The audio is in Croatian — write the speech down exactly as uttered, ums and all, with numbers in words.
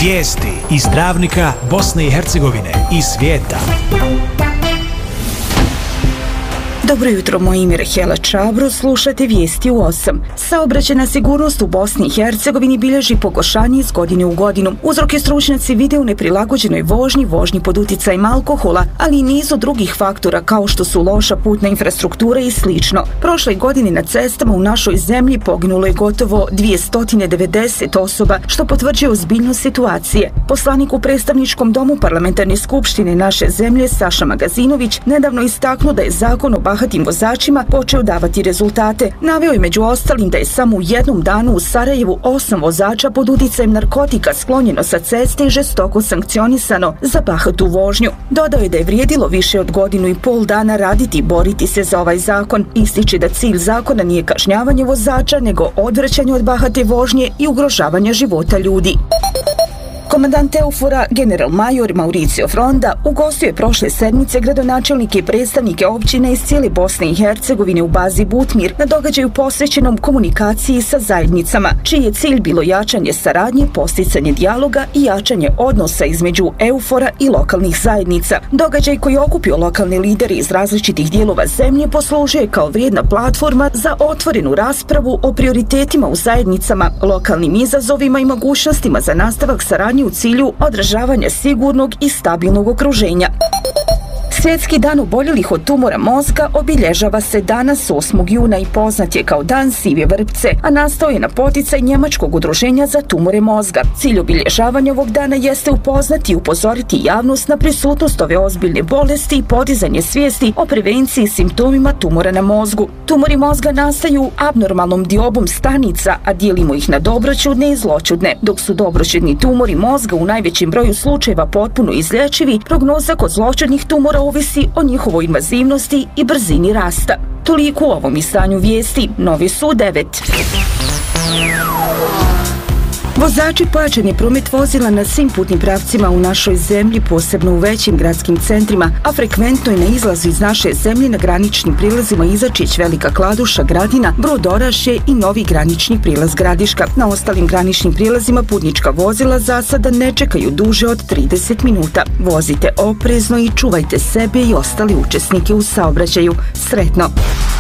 Vijesti iz Travnika, Bosne i Hercegovine i svijeta. Dobro jutro, moje ime je Rahela Čabro, slušate vijesti u osam. Saobraćajna sigurnost u Bosni i Hercegovini bilježi pogoršanje iz godine u godinu. Uzroke stručnjaci vide u neprilagođenoj vožnji, vožnji pod uticajem alkohola, ali i nizu drugih faktora kao što su loša putna infrastruktura i slično. Prošle godine na cestama u našoj zemlji poginulo je gotovo dvjesto devedeset osoba, što potvrđuje ozbiljnost situacije. Poslanik u predstavničkom domu parlamentarne skupštine naše zemlje Saša Magazinović nedavno istaknuo da je zakon o bahatim vozačima počeo davati rezultate. Naveo je među ostalim da je samo u jednom danu u Sarajevu osam vozača pod uticajem narkotika sklonjeno sa ceste i žestoko sankcionisano za bahatu vožnju. Dodao je da je vrijedilo više od godinu i pol dana raditi i boriti se za ovaj zakon. Ističe da cilj zakona nije kažnjavanje vozača, nego odvraćanje od bahate vožnje i ugrožavanja života ljudi. Komandant Eufora, general major Mauricio Fronda, ugostio je prošle sedmice gradonačelnike i predstavnike općine iz cijele Bosne i Hercegovine u bazi Butmir na događaju posvećenom komunikaciji sa zajednicama, čiji je cilj bilo jačanje saradnje, posticanje dijaloga i jačanje odnosa između Eufora i lokalnih zajednica. Događaj koji je okupio lokalne lidere iz različitih dijelova zemlje poslužio je kao vrijedna platforma za otvorenu raspravu o prioritetima u zajednicama, lokalnim izazovima i mogućnostima za nastavak saradnje u cilju održavanja sigurnog i stabilnog okruženja. Svjetski dan oboljelih od tumora mozga obilježava se danas osmog juna i poznat je kao dan sive vrpce, a nastao je na poticaj Njemačkog udruženja za tumore mozga. Cilj obilježavanja ovog dana jeste upoznati i upozoriti javnost na prisutnost ove ozbiljne bolesti i podizanje svijesti o prevenciji i simptomima tumora na mozgu. Tumori mozga nastaju abnormalnom diobom stanica, a dijelimo ih na dobroćudne i zloćudne. Dok su dobroćudni tumori mozga u najvećem broju slučajeva potpuno izlječivi, prognoza kod zloćudnih tumora ovisi o njihovoj invazivnosti i brzini rasta. Toliko u ovom izdanju vijesti. Novi su devet. Vozači pojačan je promet vozila na svim putnim pravcima u našoj zemlji, posebno u većim gradskim centrima, a frekventno je na izlazu iz naše zemlje na graničnim prilazima Izačić, Velika Kladuša, Gradina, Brod Orašje i novi granični prilaz Gradiška. Na ostalim graničnim prilazima putnička vozila za sada ne čekaju duže od trideset minuta. Vozite oprezno i čuvajte sebe i ostali učesnike u saobraćaju. Sretno!